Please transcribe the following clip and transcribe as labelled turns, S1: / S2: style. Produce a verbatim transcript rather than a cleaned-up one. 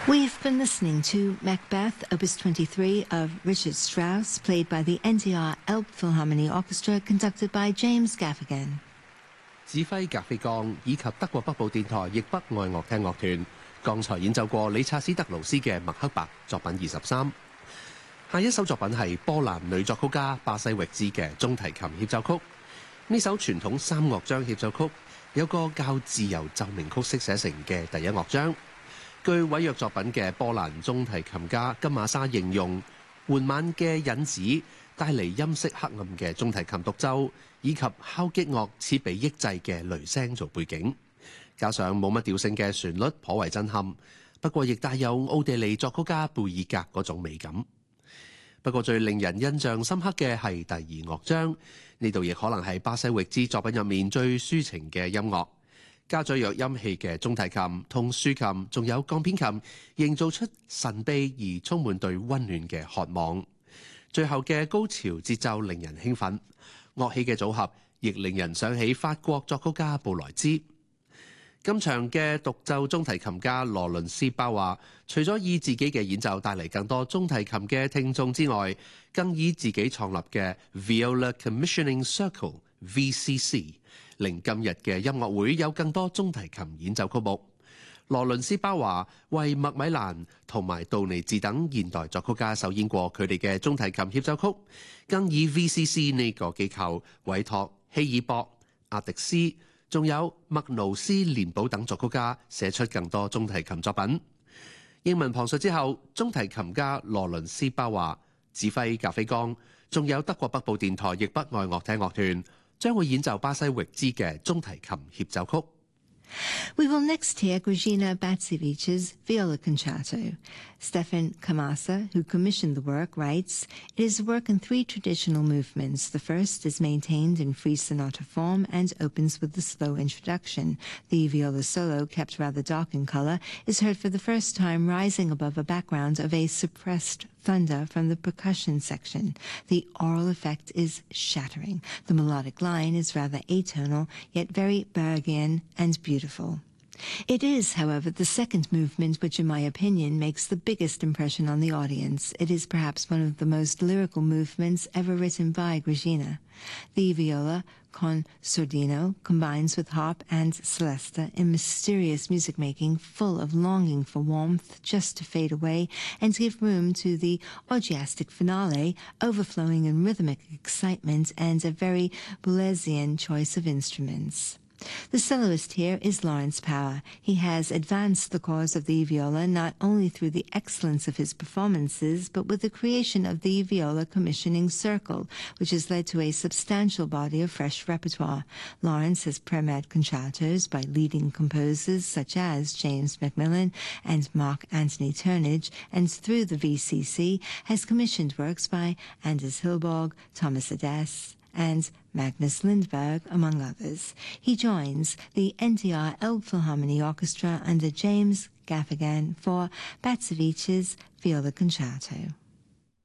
S1: We've been listening to Macbeth, Opus twenty-three of Richard Strauss, played by the N T R Elbphilharmonie Orchestra, conducted by James Gaffigan.
S2: 指揮格菲鋼以及德國北部電台亦北愛樂廳樂團，剛才演奏過理察斯特勞斯嘅麥克白作品二十三。下一首作品係波蘭女作曲家巴西域茲嘅中提琴協奏曲。呢首傳統三樂章協奏曲有個較自由奏鳴曲式寫成嘅第一樂章。據委約作品嘅波蘭中提琴家金馬莎形容，緩慢嘅引子帶嚟音色黑暗嘅中提琴獨奏，以及敲擊樂似被抑制嘅雷聲做背景，加上冇乜調性嘅旋律，頗為震撼。不過亦帶有奧地利作曲家貝爾格嗰種美感。不過最令人印象深刻嘅係第二樂章，呢度亦可能係巴西域茲作品入面最抒情嘅音樂。加咗弱音器嘅中提琴同豎琴，仲有鋼片琴，營造出神秘而充滿對溫暖嘅渴望。最後嘅高潮節奏令人興奮，樂器嘅組合亦令人想起法國作曲家布萊茲。今場嘅獨奏中提琴家羅倫斯包話，除咗以自己嘅演奏帶嚟更多中提琴嘅聽眾之外，更以自己創立嘅 Viola Commissioning Circle（V C C） 令今日嘅音樂會有更多中提琴演奏曲目。羅倫斯包話為麥米蘭同埋杜尼治等現代作曲家首演過佢哋嘅中提琴協奏曲，更以 V C C 呢個機構委託希爾博、阿迪斯，仲有麥勞斯連堡等作曲家寫出更多中提琴作品。英文旁述之後，中提琴家羅倫斯包話，指揮格菲鋼，仲有德國北部電台亦北愛樂廳樂團將會演奏巴西域茲嘅中提琴協奏曲。
S1: We will next hear Grażyna Batcevich's Viola Concerto. Stefan Kamasa, who commissioned the work, writes, "It is a work in three traditional movements. The first is maintained in free sonata form and opens with the slow introduction. The viola solo, kept rather dark in color, is heard for the first time rising above a background of a suppressed thunder from the percussion section. The aural effect is shattering. The melodic line is rather atonal, yet very Bergian and beautiful." It is, however, the second movement which, in my opinion, makes the biggest impression on the audience. It is perhaps one of the most lyrical movements ever written by Grażyna. The viola, con sordino, combines with harp and celesta in mysterious music-making full of longing for warmth just to fade away and give room to the orgiastic finale, overflowing in rhythmic excitement and a very Boulesian choice of instruments. The soloist here is Lawrence Power. He has advanced the cause of the viola not only through the excellence of his performances, but with the creation of the Viola Commissioning Circle, which has led to a substantial body of fresh repertoire. Lawrence has premiered concertos by leading composers such as James Macmillan and Mark Anthony Turnage, and through the V C C has commissioned works by Anders Hilborg, Thomas Adès, and Magnus Lindberg, among others. He joins the N T R Elbphilharmonie Orchestra under James Gaffigan for Batcevich's Viola Concerto.